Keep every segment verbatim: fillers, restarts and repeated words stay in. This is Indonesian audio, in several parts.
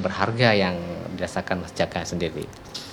berharga yang dirasakan Mas Jaka sendiri?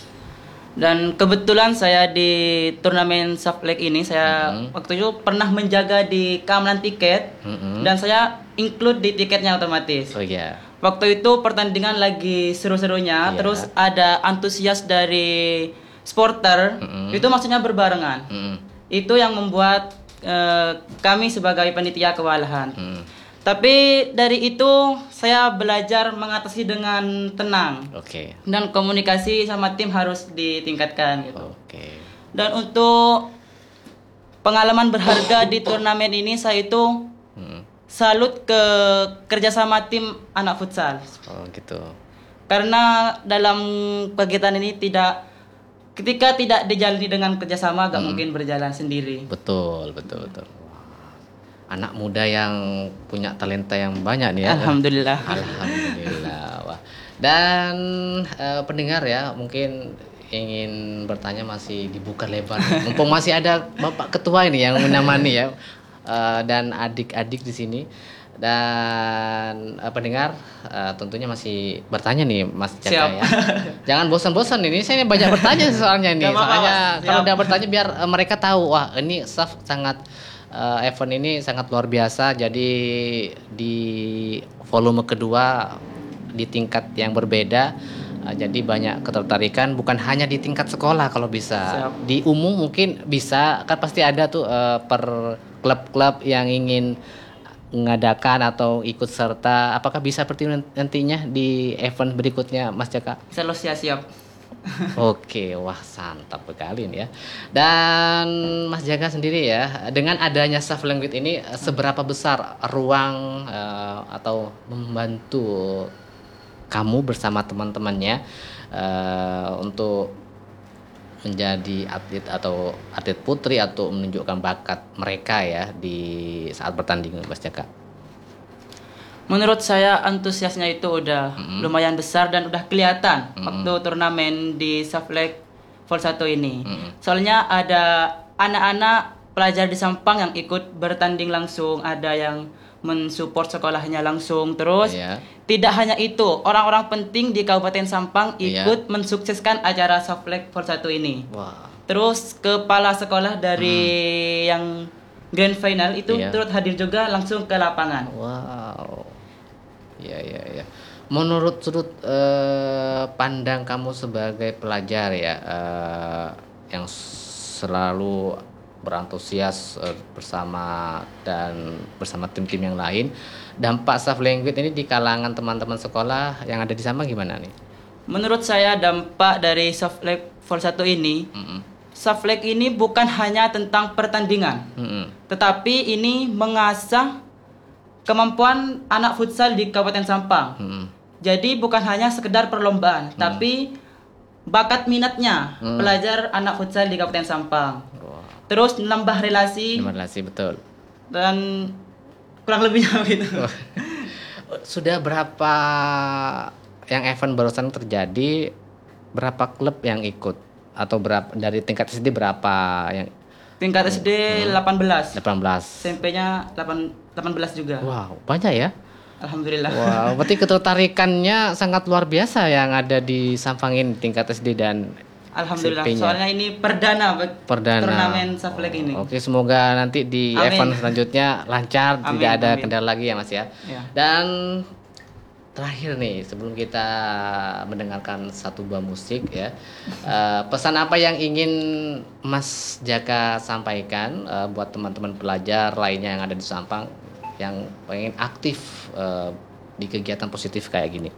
Dan kebetulan saya di turnamen Saflek ini saya mm-hmm. waktu itu pernah menjaga di keamanan tiket mm-hmm. dan saya include di tiketnya otomatis. Oh iya. Yeah. Waktu itu pertandingan lagi seru-serunya, yeah. terus ada antusias dari supporter, mm-hmm. itu maksudnya berbarengan. Mm-hmm. Itu yang membuat uh, kami sebagai panitia kewalahan. Mm. Tapi dari itu saya belajar mengatasi dengan tenang. Oke. Okay. Dan komunikasi sama tim harus ditingkatkan gitu. Oke. Okay. Dan untuk pengalaman berharga di turnamen ini saya itu hmm. salut ke kerjasama tim anak futsal. Oh gitu. Karena dalam kegiatan ini tidak ketika tidak dijalani dengan kerjasama gak hmm. mungkin berjalan sendiri. Betul, betul, betul. Anak muda yang punya talenta yang banyak nih ya. Alhamdulillah. Alhamdulillah. Wah. Dan uh, pendengar ya mungkin ingin bertanya masih dibuka lebar. Mumpung masih ada Bapak Ketua ini yang menemani ya. Uh, dan adik-adik di sini. Dan uh, pendengar uh, tentunya masih bertanya nih Mas Jaka ya. Jangan bosan-bosan ini saya banyak bertanya soalnya nih. Soalnya kalau udah bertanya biar uh, mereka tahu wah ini staff sangat Uh, event ini sangat luar biasa. Jadi di volume kedua di tingkat yang berbeda, uh, jadi banyak ketertarikan bukan hanya di tingkat sekolah kalau bisa. Siap. Di umum mungkin bisa kan pasti ada tuh uh, per klub-klub yang ingin mengadakan atau ikut serta. Apakah bisa seperti nantinya di event berikutnya Mas Jaka? Selalu siap. Oke, wah santap sekali nih ya. Dan Mas Jaka sendiri ya, dengan adanya self language ini seberapa besar ruang uh, atau membantu kamu bersama teman-temannya uh, untuk menjadi atlet atau atlet putri atau menunjukkan bakat mereka ya di saat bertanding Mas Jaka? Menurut saya antusiasnya itu udah mm-hmm. lumayan besar dan udah kelihatan mm-hmm. waktu turnamen di Saflek Vol satu ini. Mm-hmm. Soalnya ada anak-anak pelajar di Sampang yang ikut bertanding langsung, ada yang mensupport sekolahnya langsung. Terus yeah. tidak hanya itu, orang-orang penting di Kabupaten Sampang ikut yeah. mensukseskan acara Saflek Vol satu ini. Wow. Terus kepala sekolah dari mm. yang grand final itu yeah. turut hadir juga langsung ke lapangan. Wow. Ya, ya, ya. Menurut sudut eh, pandang kamu sebagai pelajar ya, eh, yang selalu berantusias eh, bersama dan bersama tim-tim yang lain, dampak self language ini di kalangan teman-teman sekolah yang ada di Sampang gimana nih? Menurut saya dampak dari Saflek Vol satu ini, mm-hmm. Saflek ini bukan hanya tentang pertandingan, mm-hmm. tetapi ini mengasah kemampuan anak futsal di Kabupaten Sampang. Hmm. Jadi bukan hanya sekedar perlombaan, hmm. tapi bakat minatnya hmm. pelajar anak futsal di Kabupaten Sampang. Wow. Terus nambah relasi. Nambah relasi betul. Dan kurang lebihnya gitu. Sudah berapa yang event barusan terjadi? Berapa klub yang ikut? Atau berapa dari tingkat S D berapa yang tingkat S D hmm. delapan belas. delapan belas. S M P-nya delapan belas juga. Wow, banyak ya? Alhamdulillah. Wow, berarti ketertarikannya sangat luar biasa yang ada di Sampang ini tingkat S D dan Alhamdulillah. S M P-nya. Soalnya ini perdana, perdana. turnamen Saflek ini. Oke, semoga nanti di Amin. event selanjutnya lancar, Amin. tidak ada Amin. kendala lagi ya Mas ya. ya. Dan terakhir nih sebelum kita mendengarkan satu buah musik ya, uh, pesan apa yang ingin Mas Jaka sampaikan uh, buat teman-teman pelajar lainnya yang ada di Sampang yang pengen aktif uh, di kegiatan positif kayak gini?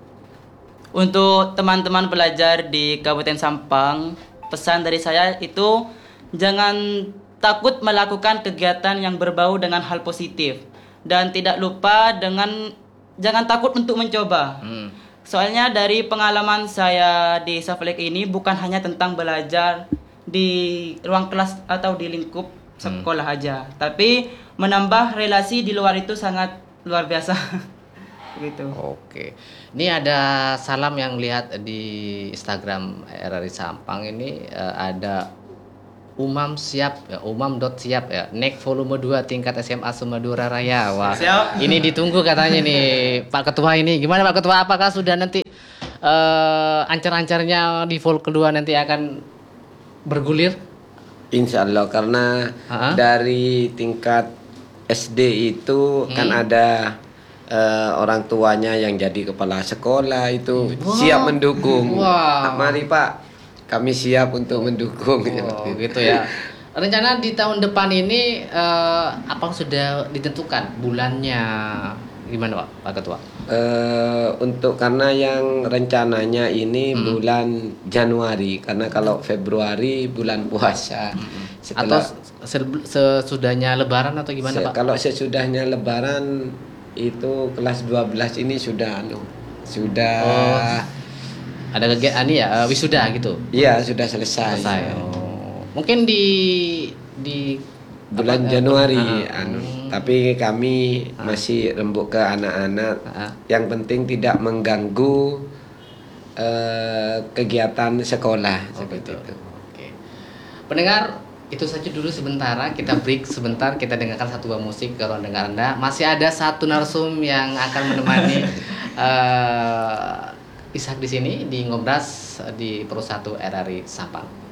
Untuk teman-teman pelajar di Kabupaten Sampang, pesan dari saya itu jangan takut melakukan kegiatan yang berbau dengan hal positif dan tidak lupa dengan jangan takut untuk mencoba. Hmm. Soalnya dari pengalaman saya di Saflek ini bukan hanya tentang belajar di ruang kelas atau di lingkup sekolah hmm. aja, tapi menambah relasi di luar itu sangat luar biasa. Gitu. Oke. Ini ada salam yang lihat di Instagram R R I Sampang ini uh, ada Umam siap ya, umam dot siap ya. Naik volume dua tingkat S M A Sumadura Raya. Wah. Siap. Ini ditunggu katanya nih Pak Ketua ini. Gimana Pak Ketua? Apakah sudah nanti eh, ancar-ancarnya di vol kedua nanti akan bergulir? Insya Allah, karena Ha-ha. dari tingkat S D itu kan ada eh, orang tuanya yang jadi kepala sekolah itu Wow. siap mendukung. Wow. Mari Pak, kami siap untuk mendukung. Oh, gitu ya. Rencana di tahun depan ini eh, apa sudah ditentukan bulannya gimana Pak, Pak Ketua? Eh, untuk karena yang rencananya ini bulan Januari, karena kalau Februari bulan puasa. Atau Setelah se- sesudahnya Lebaran atau gimana se- Pak? kalau sesudahnya Lebaran itu kelas dua belas ini sudah anu, sudah Oh, ada kegiatan ini ya, eh, wisuda gitu. iya sudah selesai. Selesai. Oh. Mungkin di di Bulan apa, eh, Januari ah, anu. hmm. Tapi kami masih rembuk ke anak-anak. Ah, ah. Yang penting tidak mengganggu eh, kegiatan sekolah Oh, seperti gitu. itu. Oke. Pendengar, itu saja dulu sementara, kita break sebentar, kita dengarkan satu buah musik ke ruang dengar Anda. Masih ada satu narsum yang akan menemani eh Ishak di sini di Ngobras di Pro satu R R I Sampang.